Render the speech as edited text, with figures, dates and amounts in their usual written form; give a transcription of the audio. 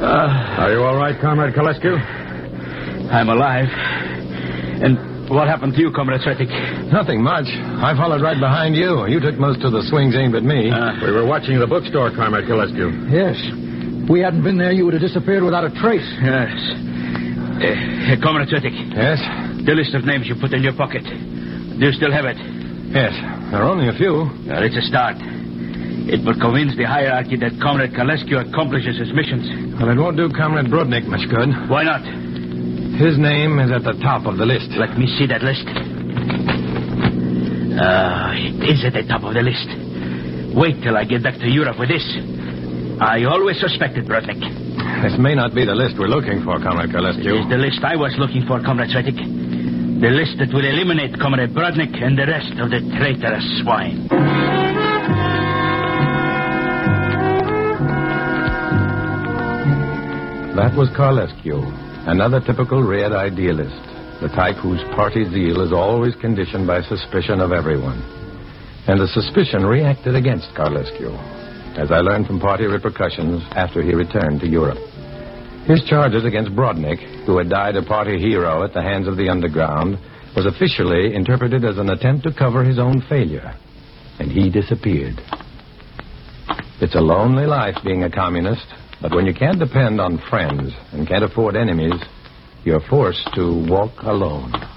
Are you all right, Comrade Kolescu? I'm alive. And what happened to you, Comrade Sretik? Nothing much. I followed right behind you. You took most of the swings aimed at me. We were watching the bookstore, Comrade Kolescu. Yes. If we hadn't been there, you would have disappeared without a trace. Yes. Comrade Sretik. Yes? The list of names you put in your pocket. Do you still have it? Yes. There are only a few. Well, it's a start. It will convince the hierarchy that Comrade Kolescu accomplishes his missions. Well, it won't do Comrade Brodnik much good. Why not? His name is at the top of the list. Let me see that list. It is at the top of the list. Wait till I get back to Europe with this. I always suspected Brodnik. This may not be the list we're looking for, Comrade Kolescu. It is the list I was looking for, Comrade Sretik. The list that will eliminate Comrade Brodnik and the rest of the traitorous swine. That was Carlescu, another typical red idealist, the type whose party zeal is always conditioned by suspicion of everyone. And the suspicion reacted against Carlescu, as I learned from party repercussions after he returned to Europe. His charges against Brodnik, who had died a party hero at the hands of the underground, was officially interpreted as an attempt to cover his own failure. And he disappeared. It's a lonely life being a communist, but when you can't depend on friends and can't afford enemies, you're forced to walk alone.